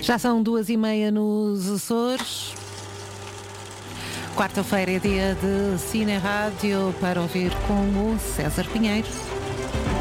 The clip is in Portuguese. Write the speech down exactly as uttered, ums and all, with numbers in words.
Já são duas e meia nos Açores. Quarta-feira é dia de Cine Rádio para ouvir com o César Pinheiro.